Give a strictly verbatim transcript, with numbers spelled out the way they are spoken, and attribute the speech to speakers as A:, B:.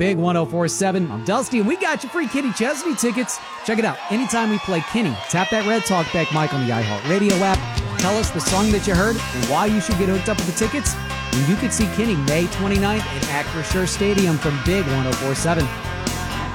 A: Big one oh four seven. I'm Dusty, and we got you free Kenny Chesney tickets. Check it out. Anytime we play Kenny, tap that red talkback mic on the iHeartRadio app. Tell us the song that you heard and why you should get hooked up with the tickets. And you could see Kenny May twenty-ninth at Acrisure Stadium from Big one oh four seven.